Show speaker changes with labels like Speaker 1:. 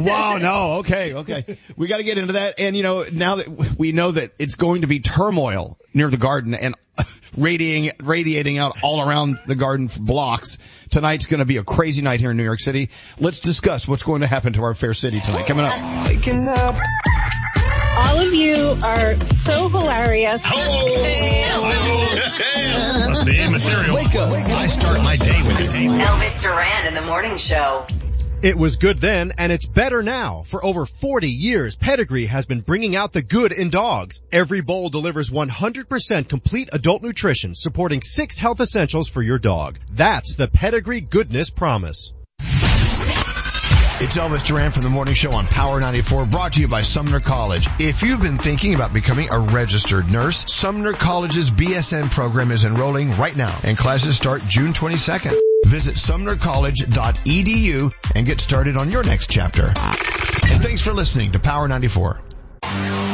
Speaker 1: Wow, no, okay. We got to get into that. And, now that we know that it's going to be turmoil near the Garden and radiating out all around the Garden for blocks, tonight's going to be a crazy night here in New York City. Let's discuss what's going to happen to our fair city tonight. Coming up. Waking up.
Speaker 2: All of you are so hilarious.
Speaker 3: The material.
Speaker 1: Wake up. I start my day with it.
Speaker 4: Elvis Duran in the morning show.
Speaker 5: It was good then, and it's better now. For over 40 years, Pedigree has been bringing out the good in dogs. Every bowl delivers 100% complete adult nutrition, supporting 6 health essentials for your dog. That's the Pedigree Goodness Promise.
Speaker 1: It's Elvis Duran from the Morning Show on Power 94, brought to you by Sumner College. If you've been thinking about becoming a registered nurse, Sumner College's BSN program is enrolling right now, and classes start June 22nd. Visit sumnercollege.edu and get started on your next chapter. And thanks for listening to Power 94.